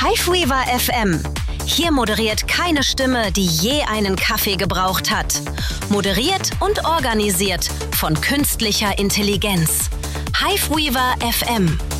Hiveweaver FM. Hier moderiert keine Stimme, die je einen Kaffee gebraucht hat. Moderiert und organisiert von künstlicher Intelligenz. Hiveweaver FM.